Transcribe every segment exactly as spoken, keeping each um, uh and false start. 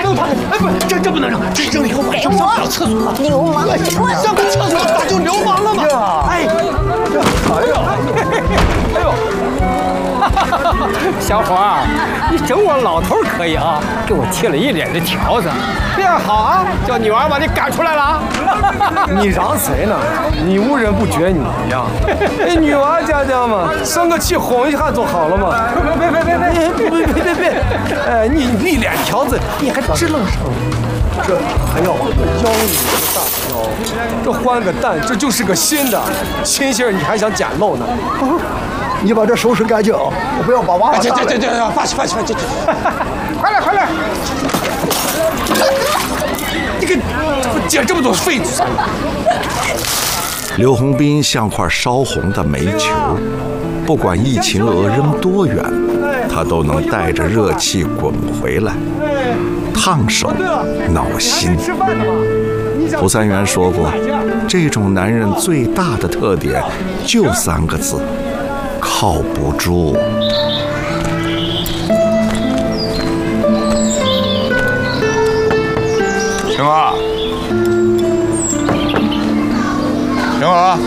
扔他！哎，不，这这不能扔，这扔以后晚上上不了厕所。 流氓！ 上个厕所咋就流氓了嘛？哎，哎呦，哎呦！ 小伙儿，你整我老头可以啊，给我贴了一脸的条子，这样好啊，叫女儿把你赶出来了。 你嚷谁呢？你无人不觉你呀！哎，女娃家家嘛，生个气哄一下就好了嘛。别别别别别别别别别！哎，你一脸条子，你还支棱上？这还要往这腰里大腰，这换个蛋，这就是个新的，新鲜你还想捡漏呢？ 你把这收拾干净，我不要把娃娃这带来。 这这这，放弃放弃放弃！快来快来！这个捡这么多废纸！ 刘洪斌像块烧红的煤球，不管一擎鹅扔多远，他都能带着热气滚回来，烫手挠心。涂三元说过，这种男人最大的特点就三个字：靠不住。 晴儿，晴儿，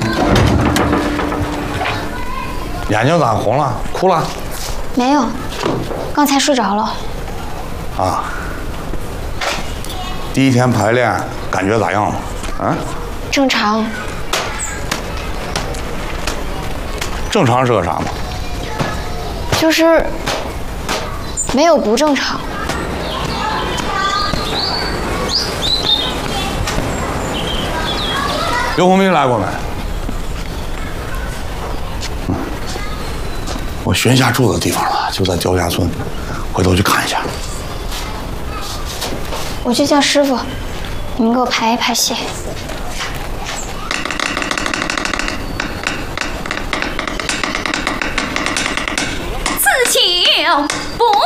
眼睛咋红了？哭了？ 没有，刚才睡着了。 啊。第一天排练感觉咋样了？啊？ 正常。 正常是个啥嘛？ 就是没有不正常。 刘洪斌来过没？嗯，我寻一下住的地方了，就在焦家村，回头去看一下。 我去叫师傅，你们给我排一排戏。 此情不